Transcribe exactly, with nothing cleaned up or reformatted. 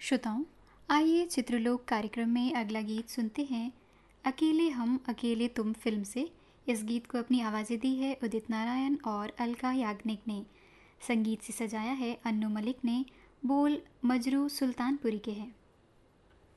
श्रोताओं, आइए चित्रलोक कार्यक्रम में अगला गीत सुनते हैं। अकेले हम अकेले तुम फिल्म से। इस गीत को अपनी आवाज़ें दी है उदित नारायण और अलका याग्निक ने। संगीत से सजाया है अन्नू मलिक ने। बोल मजरू सुल्तानपुरी के हैं।